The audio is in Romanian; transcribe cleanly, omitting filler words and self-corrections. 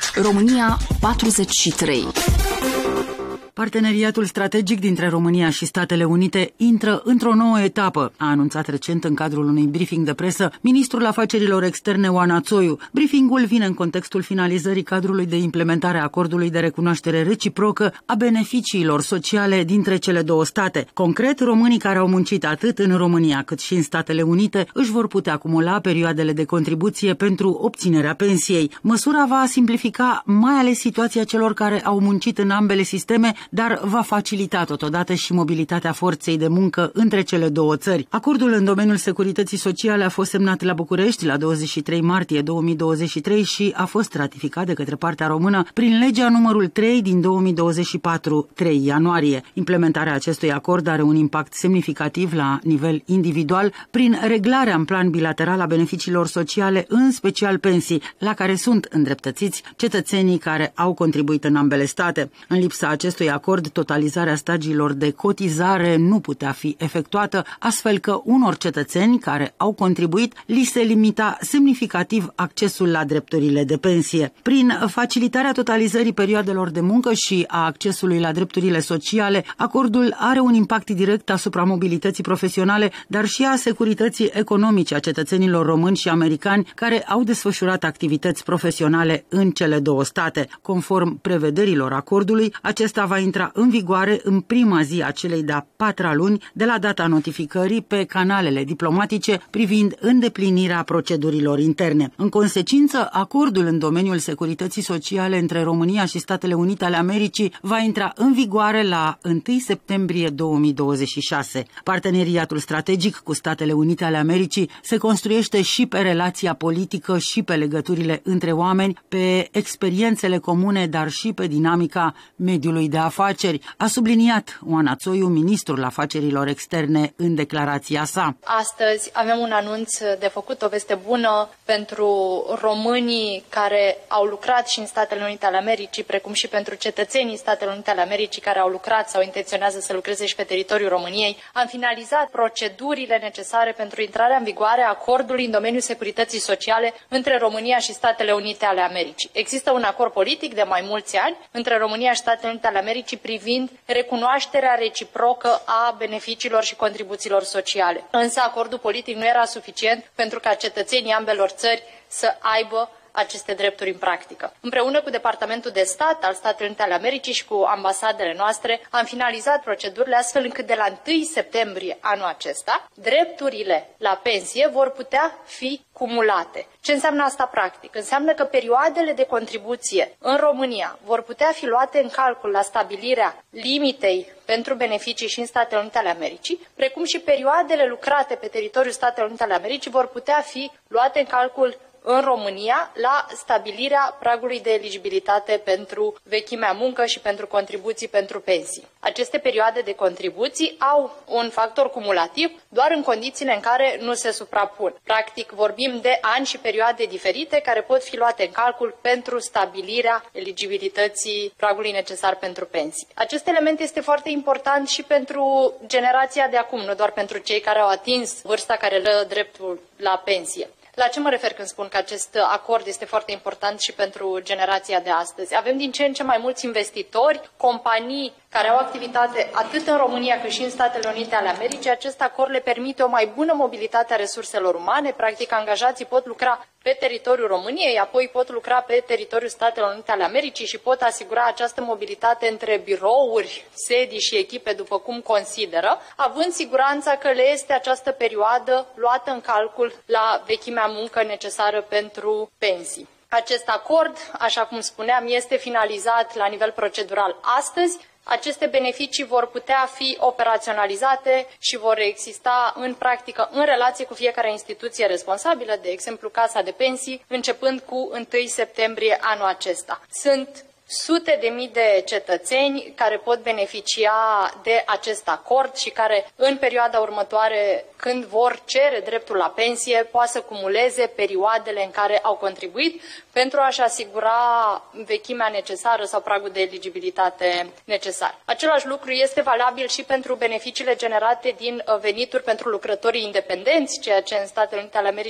România 43. Parteneriatul strategic dintre România și Statele Unite intră într-o nouă etapă, a anunțat recent în cadrul unui briefing de presă ministrul afacerilor externe Oana Țoiu. Briefingul vine în contextul finalizării cadrului de implementare a acordului de recunoaștere reciprocă a beneficiilor sociale dintre cele două state. Concret, românii care au muncit atât în România cât și în Statele Unite își vor putea acumula perioadele de contribuție pentru obținerea pensiei. Măsura va simplifica mai ales situația celor care au muncit în ambele sisteme, dar va facilita totodată și mobilitatea forței de muncă între cele două țări. Acordul în domeniul securității sociale a fost semnat la București la 23 martie 2023 și a fost ratificat de către partea română prin legea numărul 3 din 2024, 3 ianuarie. Implementarea acestui acord are un impact semnificativ la nivel individual prin reglarea în plan bilateral a beneficiilor sociale, în special pensii, la care sunt îndreptățiți cetățenii care au contribuit în ambele state. În lipsa acestui acord, totalizarea stagiilor de cotizare nu putea fi efectuată, astfel că unor cetățeni care au contribuit li se limita semnificativ accesul la drepturile de pensie. Prin facilitarea totalizării perioadelor de muncă și a accesului la drepturile sociale, acordul are un impact direct asupra mobilității profesionale, dar și a securității economice a cetățenilor români și americani care au desfășurat activități profesionale în cele două state. Conform prevederilor acordului, acesta va intra în vigoare în prima zi a celei de-a patra luni de la data notificării pe canalele diplomatice privind îndeplinirea procedurilor interne. În consecință, acordul în domeniul securității sociale între România și Statele Unite ale Americii va intra în vigoare la 1 septembrie 2026. Parteneriatul strategic cu Statele Unite ale Americii se construiește și pe relația politică și pe legăturile între oameni, pe experiențele comune, dar și pe dinamica mediului de afaceri, a subliniat Oana Țoiu, ministrul afacerilor externe, în declarația sa. Astăzi avem un anunț de făcut, o veste bună pentru românii care au lucrat și în Statele Unite ale Americii, precum și pentru cetățenii Statele Unite ale Americii care au lucrat sau intenționează să lucreze și pe teritoriul României. Am finalizat procedurile necesare pentru intrarea în vigoare a acordului în domeniul securității sociale între România și Statele Unite ale Americii. Există un acord politic de mai mulți ani între România și Statele Unite ale Americii privind recunoașterea reciprocă a beneficiilor și contribuțiilor sociale. Însă acordul politic nu era suficient pentru ca cetățenii ambelor țări să aibă aceste drepturi în practică. Împreună cu Departamentul de Stat al Statelor Unite ale Americii și cu ambasadele noastre, am finalizat procedurile astfel încât de la 1 septembrie anul acesta, drepturile la pensie vor putea fi cumulate. Ce înseamnă asta practic? Înseamnă că perioadele de contribuție în România vor putea fi luate în calcul la stabilirea limitei pentru beneficii și în Statele Unite ale Americii, precum și perioadele lucrate pe teritoriul Statelor Unite ale Americii vor putea fi luate în calcul în România la stabilirea pragului de eligibilitate pentru vechimea muncă și pentru contribuții pentru pensii. Aceste perioade de contribuții au un factor cumulativ doar în condițiile în care nu se suprapun. Practic vorbim de ani și perioade diferite care pot fi luate în calcul pentru stabilirea eligibilității pragului necesar pentru pensii. Acest element este foarte important și pentru generația de acum, nu doar pentru cei care au atins vârsta care le dă dreptul la pensie. La ce mă refer când spun că acest acord este foarte important și pentru generația de astăzi? Avem din ce în ce mai mulți investitori, companii care au activitate atât în România cât și în Statele Unite ale Americii. Acest acord le permite o mai bună mobilitate a resurselor umane. Practic, angajații pot lucra pe teritoriul României, apoi pot lucra pe teritoriul Statelor Unite ale Americii și pot asigura această mobilitate între birouri, sedii și echipe după cum consideră, având siguranța că le este această perioadă luată în calcul la vechimea muncă necesară pentru pensii. Acest acord, așa cum spuneam, este finalizat la nivel procedural astăzi. Aceste beneficii vor putea fi operaționalizate și vor exista în practică în relație cu fiecare instituție responsabilă, de exemplu Casa de Pensii, începând cu 1 septembrie anul acesta. Sunt sute de mii de cetățeni care pot beneficia de acest acord și care în perioada următoare, când vor cere dreptul la pensie, poate să cumuleze perioadele în care au contribuit pentru a-și asigura vechimea necesară sau pragul de eligibilitate necesar. Același lucru este valabil și pentru beneficiile generate din venituri pentru lucrătorii independenți, ceea ce în Statele Unite ale Americii